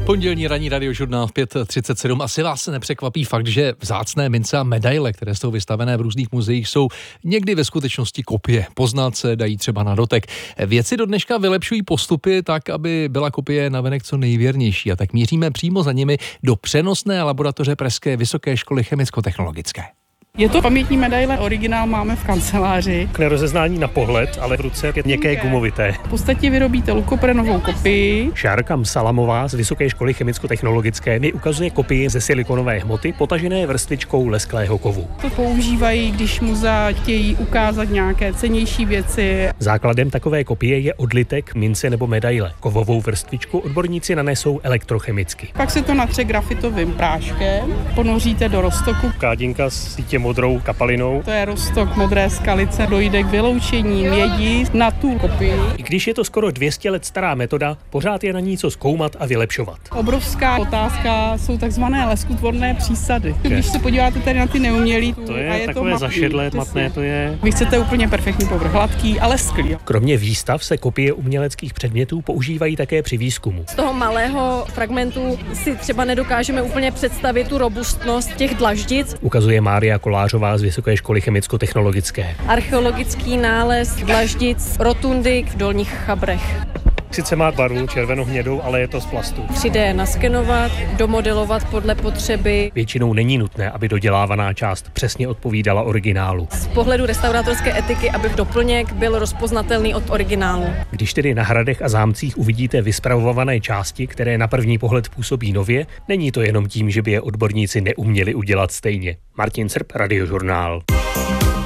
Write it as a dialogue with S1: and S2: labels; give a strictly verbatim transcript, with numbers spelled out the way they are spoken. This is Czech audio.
S1: Pondělní ranní radiožurnál v pět třicet sedm. Asi vás nepřekvapí fakt, že vzácné mince a medaile, které jsou vystavené v různých muzeích, jsou někdy ve skutečnosti kopie. Poznat se dají třeba na dotek. Vědci do dneška vylepšují postupy tak, aby byla kopie navenek co nejvěrnější. A tak míříme přímo za nimi do přenosné laboratoře Pražské vysoké školy chemicko-technologické.
S2: Je to pamětní medaile, originál máme v kanceláři.
S3: K nerozeznání na pohled, ale v ruce je měkké gumovité.
S2: V podstatě vyrobíte lukoprenovou kopii.
S3: Šárka Salamová z Vysoké školy chemicko-technologické mi ukazuje kopii ze silikonové hmoty potažené vrstvičkou lesklého kovu.
S2: To používají, když muzea chtějí ukázat nějaké cennější věci.
S3: Základem takové kopie je odlitek, mince nebo medaile. Kovovou vrstvičku odborníci nanesou elektrochemicky.
S2: Pak se to natře grafitovým práškem, ponoříte do roztoku.
S3: Kádinka s sítě modrou kapalinou.
S2: To je roztok modré skalice, dojde k vyloučení mědi na tu kopii.
S3: I když je to skoro dvě stě let stará metoda, pořád je na ní co zkoumat a vylepšovat.
S2: Obrovská otázka jsou takzvané leskutvorné přísady. Okay. Když se podíváte tady na ty neumělý,
S3: to je,
S2: a je
S3: takové
S2: to
S3: zašedlé, matné to je.
S2: Vy chcete úplně perfektní povrch, hladký a lesklý.
S3: Kromě výstav se kopie uměleckých předmětů používají také při výzkumu.
S4: Z toho malého fragmentu si třeba nedokážeme úplně představit tu robustnost těch dlaždic.
S3: Ukazuje Mária Kolářová z Vysoké školy chemicko-technologické.
S4: Archeologický nález dlaždic rotundy v Dolních Chabrech.
S3: Sice má barvu červeno-hnědou, ale je to z plastu.
S4: tři dé naskenovat, domodelovat podle potřeby.
S3: Většinou není nutné, aby dodělávaná část přesně odpovídala originálu.
S4: Z pohledu restaurátorské etiky, aby doplněk byl rozpoznatelný od originálu.
S3: Když tedy na hradech a zámcích uvidíte vyspravované části, které na první pohled působí nově, není to jenom tím, že by je odborníci neuměli udělat stejně. Martin Srb, Radiožurnál.